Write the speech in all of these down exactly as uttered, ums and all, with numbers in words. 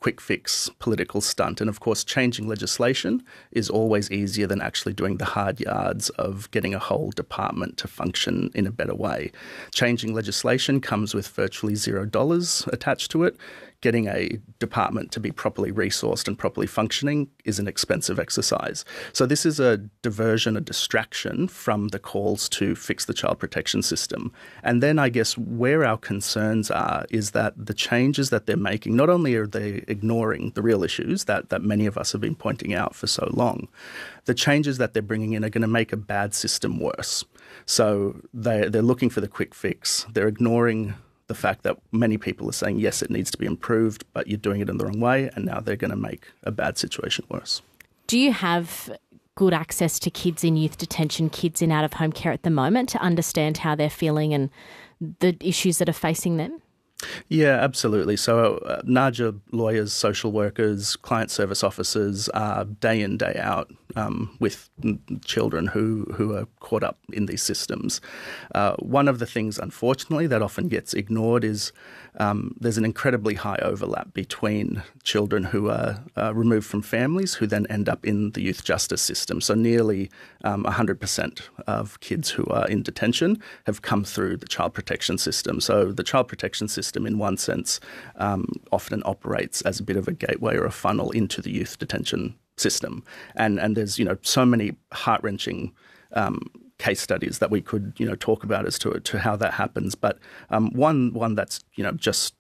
quick fix political stunt. And of course, changing legislation is always easier than actually doing the hard yards of getting a whole department to function in a better way. Changing legislation comes with virtually zero dollars attached to it. Getting a department to be properly resourced and properly functioning is an expensive exercise. So this is a diversion, a distraction from the calls to fix the child protection system. And then I guess where our concerns are is that the changes that they're making, not only are they ignoring the real issues that, that many of us have been pointing out for so long, the changes that they're bringing in are going to make a bad system worse. So they, they're looking for the quick fix. They're ignoring the fact that many people are saying, yes, it needs to be improved, but you're doing it in the wrong way, and now they're going to make a bad situation worse. Do you have good access to kids in youth detention, kids in out-of-home care at the moment, to understand how they're feeling and the issues that are facing them? Yeah, absolutely. So uh, N A R J A lawyers, social workers, client service officers are day in, day out um, with children who, who are caught up in these systems. Uh, one of the things, unfortunately, that often gets ignored is um, there's an incredibly high overlap between children who are uh, removed from families who then end up in the youth justice system. So nearly um, one hundred percent of kids who are in detention have come through the child protection system. So the child protection system, in one sense, um, often operates as a bit of a gateway or a funnel into the youth detention system. And and there's, you know, so many heart-wrenching um, case studies that we could, you know, talk about as to to how that happens. But um, one one that's, you know, just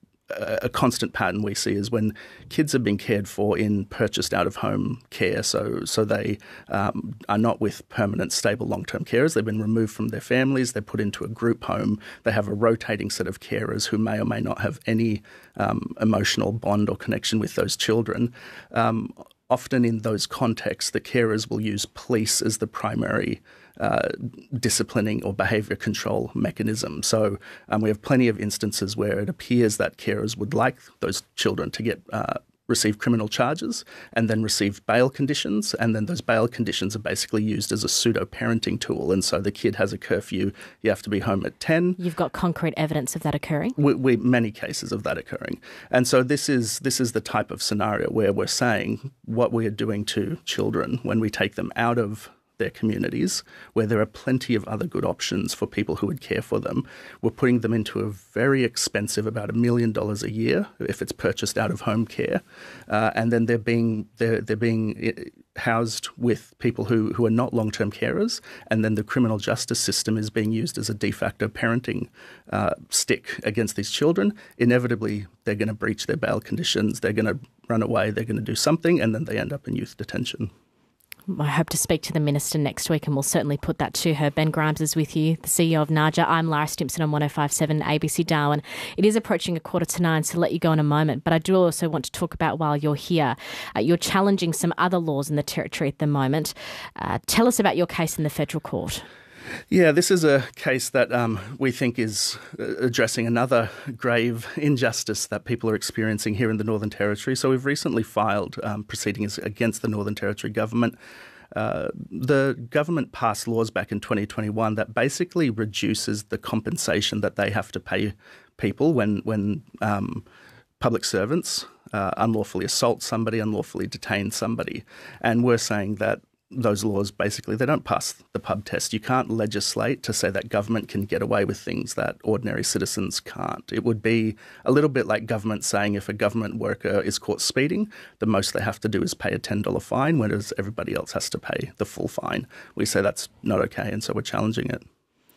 a, a constant pattern we see is when kids are being cared for in purchased out-of-home care. So so they um, are not with permanent, stable, long-term carers. They've been removed from their families. They're put into a group home. They have a rotating set of carers who may or may not have any um, emotional bond or connection with those children. Um, often in those contexts, the carers will use police as the primary Uh, disciplining or behaviour control mechanism. So um, we have plenty of instances where it appears that carers would like those children to get uh, receive criminal charges and then receive bail conditions, and then those bail conditions are basically used as a pseudo-parenting tool. And so the kid has a curfew, you have to be home at ten. You've got concrete evidence of that occurring? We, we many cases of that occurring. And so this is this is the type of scenario where we're saying what we are doing to children when we take them out of their communities, where there are plenty of other good options for people who would care for them. We're putting them into a very expensive, about a million dollars a year if it's purchased out of home care, uh, and then they're being they're they're being housed with people who who are not long-term carers, and then the criminal justice system is being used as a de facto parenting uh, stick against these children. Inevitably, they're going to breach their bail conditions. They're going to run away. They're going to do something, and then they end up in youth detention. I hope to speak to the Minister next week, and we'll certainly put that to her. Ben Grimes is with you, the C E O of N A R J A. I'm Lara Stimpson on one oh five point seven A B C Darwin. It is approaching a quarter to nine, so I'll let you go in a moment. But I do also want to talk about, while you're here, uh, you're challenging some other laws in the Territory at the moment. Uh, tell us about your case in the Federal Court. Yeah, this is a case that um, we think is addressing another grave injustice that people are experiencing here in the Northern Territory. So we've recently filed um, proceedings against the Northern Territory government. Uh, the government passed laws back in twenty twenty-one that basically reduces the compensation that they have to pay people when, when um, public servants uh, unlawfully assault somebody, unlawfully detain somebody. And we're saying that those laws, basically, they don't pass the pub test. You can't legislate to say that government can get away with things that ordinary citizens can't. It would be a little bit like government saying if a government worker is caught speeding, the most they have to do is pay a ten dollars fine, whereas everybody else has to pay the full fine. We say that's not okay, and so we're challenging it.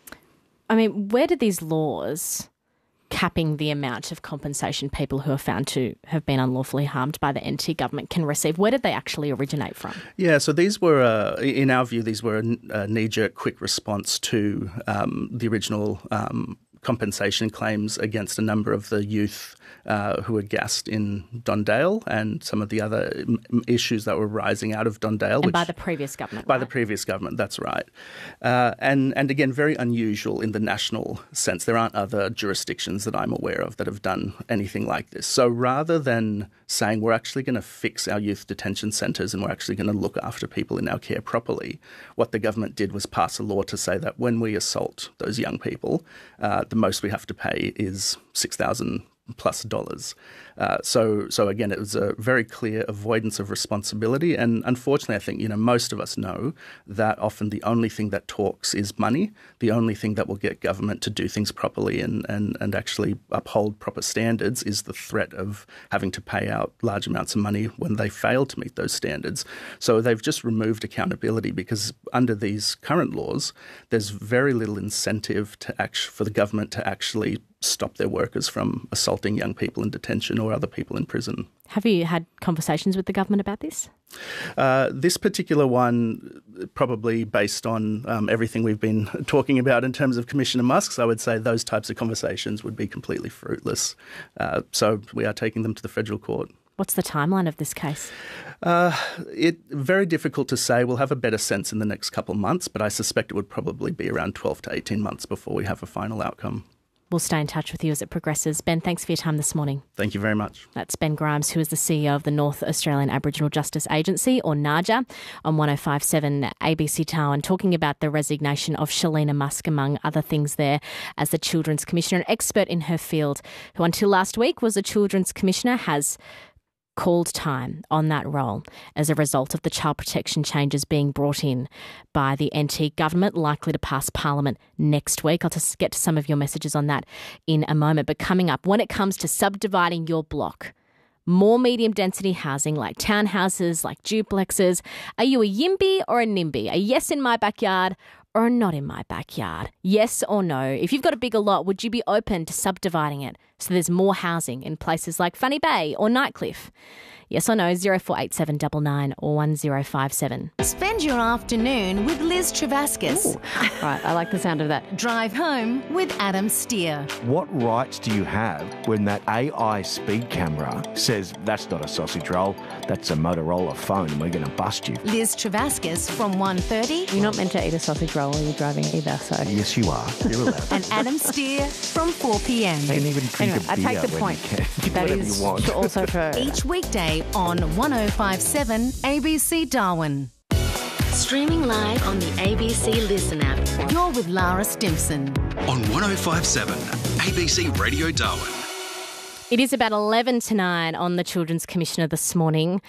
I mean, where did these laws capping the amount of compensation people who are found to have been unlawfully harmed by the N T government can receive, where did they actually originate from? Yeah, so these were, uh, in our view, these were a, a knee-jerk quick response to um, the original um, compensation claims against a number of the youth uh, who were gassed in Don Dale and some of the other m- issues that were rising out of Don Dale. And which, by the previous government, By right? the previous government, that's right. Uh, and, and again, very unusual in the national sense. There aren't other jurisdictions that I'm aware of that have done anything like this. So rather than saying we're actually going to fix our youth detention centres and we're actually going to look after people in our care properly, what the government did was pass a law to say that when we assault those young people, uh, the most we have to pay is six thousand plus dollars. Uh, so, so again, it was a very clear avoidance of responsibility. And unfortunately, I think, you know, most of us know that often the only thing that talks is money. The only thing that will get government to do things properly and, and, and actually uphold proper standards is the threat of having to pay out large amounts of money when they fail to meet those standards. So they've just removed accountability because under these current laws, there's very little incentive to act, for the government to actually stop their workers from assaulting young people in detention or other people in prison. Have you had conversations with the government about this? Uh, this particular one, probably based on um, everything we've been talking about in terms of Commissioner Musk's, I would say those types of conversations would be completely fruitless. Uh, so we are taking them to the federal court. What's the timeline of this case? Uh, it very difficult to say. We'll have a better sense in the next couple of months, but I suspect it would probably be around twelve to eighteen months before we have a final outcome. We'll stay in touch with you as it progresses. Ben, thanks for your time this morning. Thank you very much. That's Ben Grimes, who is the C E O of the North Australian Aboriginal Justice Agency, or NAJA, on one oh five point seven A B C Darwin, talking about the resignation of Shelina Musk, among other things there, as the Children's Commissioner, an expert in her field, who until last week was a Children's Commissioner, has called time on that role as a result of the child protection changes being brought in by the N T government, likely to pass Parliament next week. I'll just get to some of your messages on that in a moment. But coming up, when it comes to subdividing your block, more medium density housing like townhouses, like duplexes, are you a YIMBY or a NIMBY? A yes in my backyard or a not in my backyard? Yes or no? If you've got a bigger lot, would you be open to subdividing it so there's more housing in places like Funny Bay or Nightcliff? Yes or no? zero four eight seven nine nine or one zero five seven. Spend your afternoon with Liz Travascus. Right, I like the sound of that. Drive home with Adam Steer. What rights do you have when that A I speed camera says that's not a sausage roll, that's a Motorola phone and we're going to bust you? Liz Travascus from one thirty. You're not meant to eat a sausage roll while you're driving either, so... Yes, you are. You're allowed. And Adam Steer from four p.m. You can even drink Anyway, a I beer take the when point. you can. That Whatever is you want. also for... Each weekday on one oh five point seven A B C Darwin. Streaming live on the A B C Listen app. You're with Lara Stimson. On one oh five point seven A B C Radio Darwin. It is about eleven to nine on the Children's Commissioner this morning.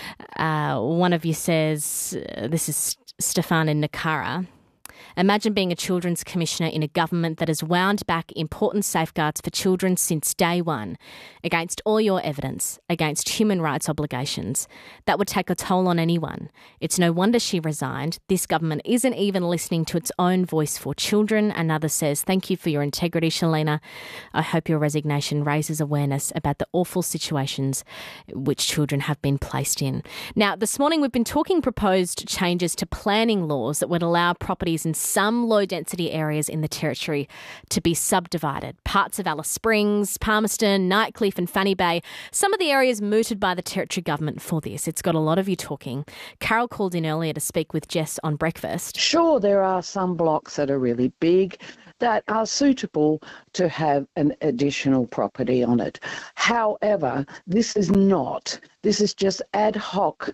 Uh, one of you says, uh, this is Stefan in Nakara. Imagine being a Children's Commissioner in a government that has wound back important safeguards for children since day one, against all your evidence, against human rights obligations. That would take a toll on anyone. It's no wonder she resigned. This government isn't even listening to its own voice for children. Another says, thank you for your integrity, Shelina. I hope your resignation raises awareness about the awful situations which children have been placed in. Now, this morning we've been talking proposed changes to planning laws that would allow properties in some low-density areas in the Territory to be subdivided. Parts of Alice Springs, Palmerston, Nightcliff and Fanny Bay, some of the areas mooted by the Territory government for this. It's got a lot of you talking. Carol called in earlier to speak with Jess on breakfast. Sure, there are some blocks that are really big that are suitable to have an additional property on it. However, this is not. This is just ad hoc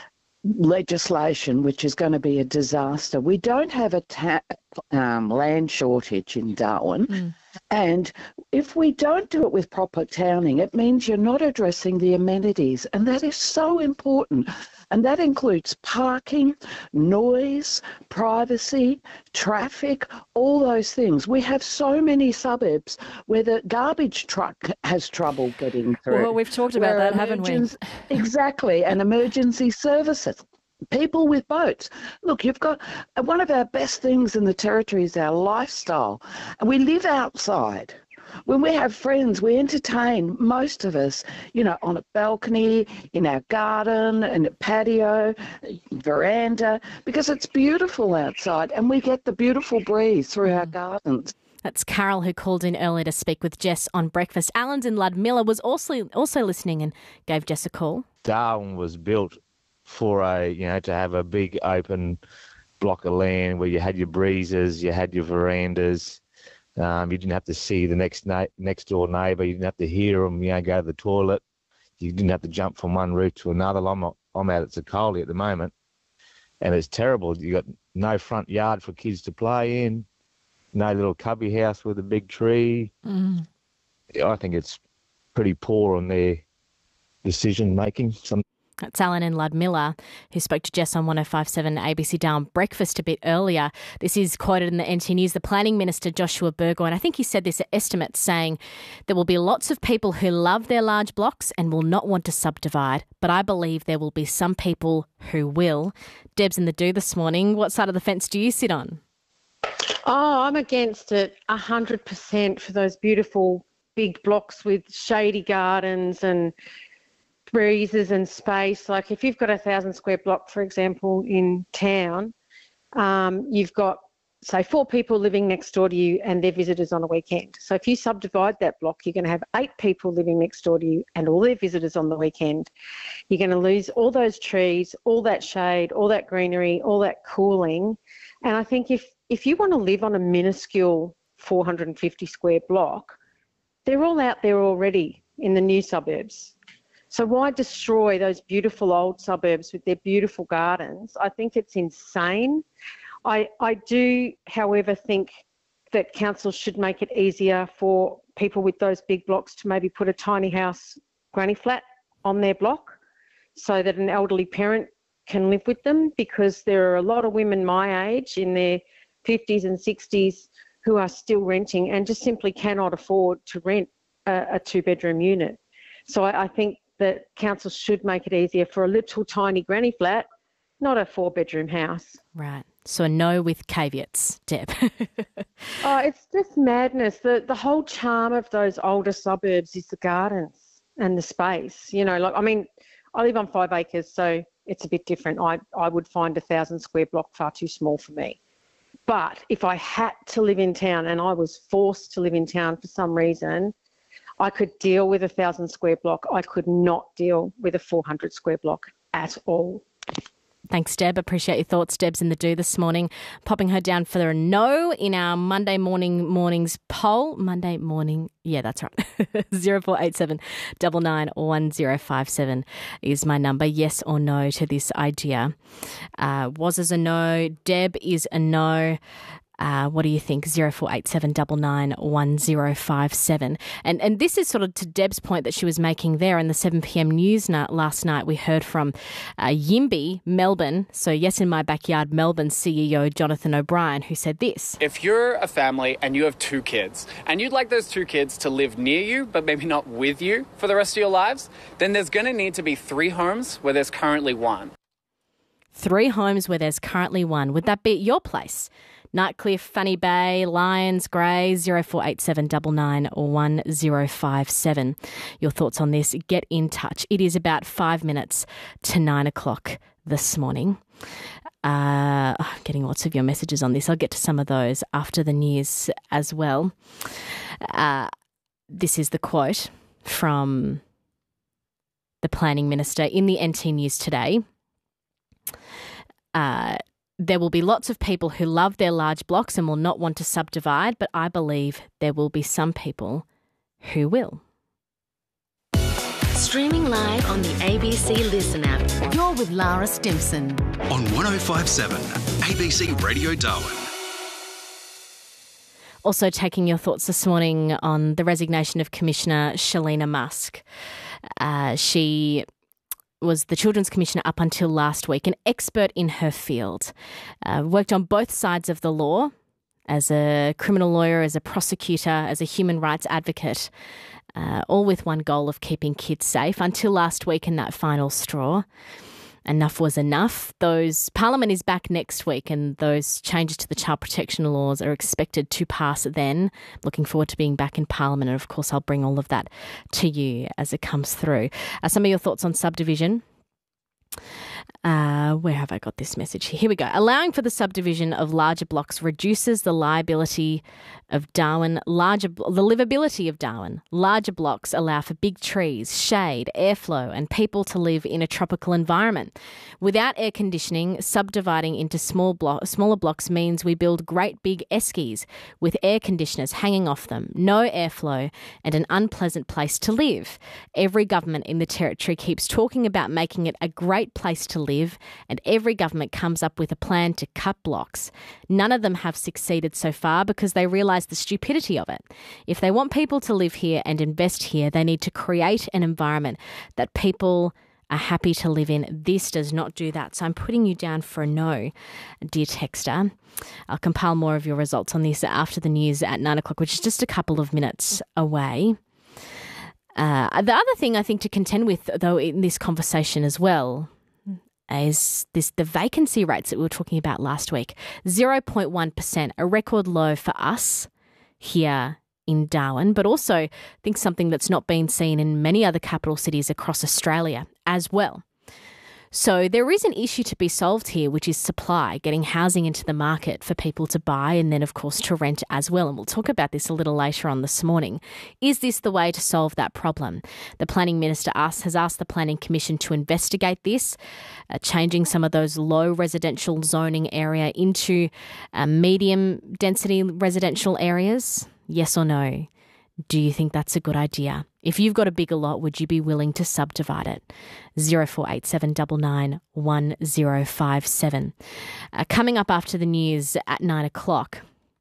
legislation, which is going to be a disaster. We don't have a ta- um, land shortage in Darwin. Mm. And if we don't do it with proper towning, it means you're not addressing the amenities. And that is so important. And that includes parking, noise, privacy, traffic, all those things. We have so many suburbs where the garbage truck has trouble getting through. Well, we've talked about that, haven't we? Exactly, and emergency services. People with boats. Look, you've got one of our best things in the Territory is our lifestyle. And we live outside. When we have friends, we entertain, most of us, you know, on a balcony, in our garden, in a patio, veranda, because it's beautiful outside and we get the beautiful breeze through our gardens. That's Carol, who called in earlier to speak with Jess on breakfast. Alan's in Ludmilla was also also listening and gave Jess a call. Darwin was built for a, you know, to have a big open block of land where you had your breezes, you had your verandas. Um, you didn't have to see the next na- next door neighbour. You didn't have to hear them, you know, go to the toilet. You didn't have to jump from one roof to another. I'm not, I'm out at Sakoli at the moment, and it's terrible. You got no front yard for kids to play in, no little cubby house with a big tree. Mm. I think it's pretty poor on their decision making. Some That's Alan and Ludmilla, who spoke to Jess on one oh five seven A B C Darwin Breakfast a bit earlier. This is quoted in the N T News. The Planning Minister, Joshua Burgoyne, I think he said this at estimates, saying there will be lots of people who love their large blocks and will not want to subdivide, but I believe there will be some people who will. Deb's in the do this morning. What side of the fence do you sit on? Oh, I'm against it one hundred percent for those beautiful big blocks with shady gardens and breezes and space. Like if you've got a thousand square block, for example, in town, um, you've got, say, four people living next door to you and they're visitors on a weekend. So if you subdivide that block, you're going to have eight people living next door to you and all their visitors on the weekend. You're going to lose all those trees, all that shade, all that greenery, all that cooling. And I think if, if you want to live on a minuscule four hundred fifty square block, they're all out there already in the new suburbs. So why destroy those beautiful old suburbs with their beautiful gardens? I think it's insane. I, I do, however, think that councils should make it easier for people with those big blocks to maybe put a tiny house granny flat on their block so that an elderly parent can live with them, because there are a lot of women my age in their fifties and sixties who are still renting and just simply cannot afford to rent a, a two-bedroom unit. So I, I think that council should make it easier for a little tiny granny flat, not a four-bedroom house. Right. So a no with caveats, Deb. Oh, it's just madness. The the whole charm of those older suburbs is the gardens and the space. You know, like, I mean, I live on five acres, so it's a bit different. I, I would find a thousand square block far too small for me. But if I had to live in town and I was forced to live in town for some reason, I could deal with a thousand square block. I could not deal with a four hundred square block at all. Thanks, Deb. Appreciate your thoughts. Deb's in the do this morning, popping her down for a no in our Monday morning mornings poll. Monday morning, yeah, that's right. zero four eight seven nine nine one zero five seven is my number. Yes or no to this idea. Uh, was is a no. Deb is a no. Uh, what do you think? zero four eight seven nine nine one zero five seven. And and this is sort of to Deb's point that she was making there in the seven p.m. news night last night. We heard from uh, Yimby, Melbourne, so Yes in My Backyard, Melbourne C E O Jonathan O'Brien, who said this. If you're a family and you have two kids and you'd like those two kids to live near you but maybe not with you for the rest of your lives, then there's going to need to be three homes where there's currently one. Three homes where there's currently one. Would that be at your place? Nightcliff, Funny Bay, Lions, Grey, zero four eight seven nine nine one zero five seven. Your thoughts on this, get in touch. It is about five minutes to nine o'clock this morning. Uh, I'm getting lots of your messages on this. I'll get to some of those after the news as well. Uh, this is the quote from the Planning Minister in the N T News today. Uh, There will be lots of people who love their large blocks and will not want to subdivide, but I believe there will be some people who will. Streaming live on the A B C Listen app. You're with Lara Stimson. On one oh five seven A B C Radio Darwin. Also taking your thoughts this morning on the resignation of Commissioner Shalina Musk. Uh, she was the Children's Commissioner up until last week, an expert in her field. Uh, worked on both sides of the law, as a criminal lawyer, as a prosecutor, as a human rights advocate, uh, all with one goal of keeping kids safe until last week and that final straw. Enough was enough. Those Parliament is back next week and those changes to the child protection laws are expected to pass then. Looking forward to being back in Parliament, and of course I'll bring all of that to you as it comes through. Uh, some of your thoughts on subdivision. Uh, where have I got this message here? Here we go. Allowing for the subdivision of larger blocks reduces the liability of Darwin, larger, the livability of Darwin. Larger blocks allow for big trees, shade, airflow, and people to live in a tropical environment. Without air conditioning, subdividing into small blo- smaller blocks means we build great big eskies with air conditioners hanging off them, no airflow, and an unpleasant place to live. Every government in the territory keeps talking about making it a great place to live live, and every government comes up with a plan to cut blocks. None of them have succeeded so far because they realise the stupidity of it. If they want people to live here and invest here, they need to create an environment that people are happy to live in. This does not do that. So I'm putting you down for a no, dear texter. I'll compile more of your results on this after the news at nine o'clock, which is just a couple of minutes away. Uh, the other thing I think to contend with, though, in this conversation as well, is this the vacancy rates that we were talking about last week. zero point one percent, a record low for us here in Darwin, but also I think something that's not been seen in many other capital cities across Australia as well. So there is an issue to be solved here, which is supply, getting housing into the market for people to buy and then, of course, to rent as well. And we'll talk about this a little later on this morning. Is this the way to solve that problem? The Planning Minister asked, has asked the Planning Commission to investigate this, uh, changing some of those low residential zoning area into uh, medium density residential areas. Yes or no? Do you think that's a good idea? If you've got a bigger lot, would you be willing to subdivide it? zero four eight seven nine nine one zero five seven. Uh, coming up after the news at nine o'clock.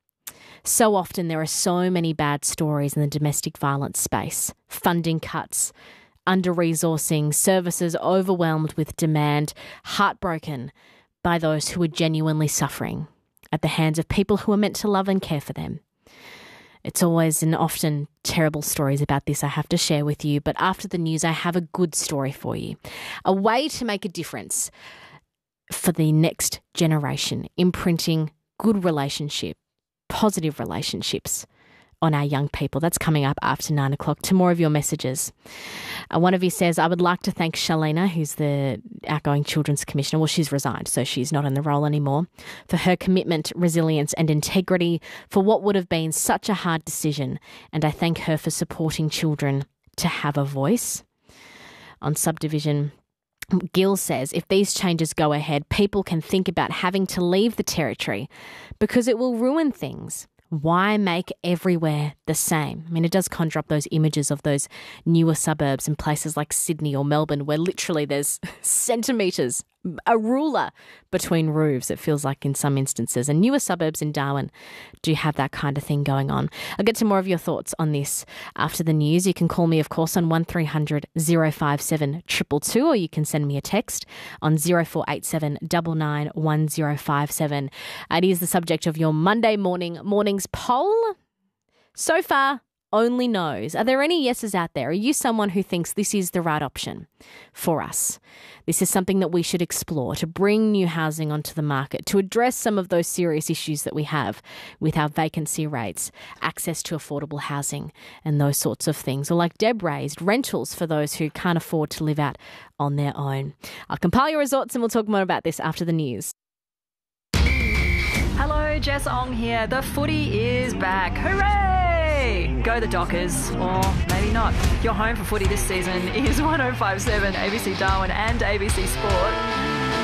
So often there are so many bad stories in the domestic violence space. Funding cuts, under-resourcing, services overwhelmed with demand, heartbroken by those who are genuinely suffering at the hands of people who are meant to love and care for them. It's always and often terrible stories about this I have to share with you, but after the news I have a good story for you. A way to make a difference for the next generation, imprinting good relationship, positive relationships on our young people. That's coming up after nine o'clock. To more of your messages. Uh, one of you says, I would like to thank Shalina, who's the outgoing Children's Commissioner. Well, she's resigned, so she's not in the role anymore, for her commitment, resilience and integrity for what would have been such a hard decision. And I thank her for supporting children to have a voice. On subdivision, Gill says, if these changes go ahead, people can think about having to leave the territory because it will ruin things. Why make everywhere the same? I mean, it does conjure up those images of those newer suburbs in places like Sydney or Melbourne where literally there's centimetres, a ruler between roofs, it feels like in some instances. And newer suburbs in Darwin do have that kind of thing going on. I'll get to more of your thoughts on this after the news. You can call me, of course, on one three hundred oh five seven two two two, or you can send me a text on zero four eight seven nine nine one zero five seven. It is the subject of your Monday morning morning's poll. So far, only no's. Are there any yeses out there? Are you someone who thinks this is the right option for us? This is something that we should explore to bring new housing onto the market, to address some of those serious issues that we have with our vacancy rates, access to affordable housing and those sorts of things. Or like Deb raised, rentals for those who can't afford to live out on their own. I'll compile your results and we'll talk more about this after the news. Hello, Jess Ong here. The footy is back. Hooray! Go the Dockers, or maybe not. Your home for footy this season is one oh five point seven A B C Darwin and A B C Sport.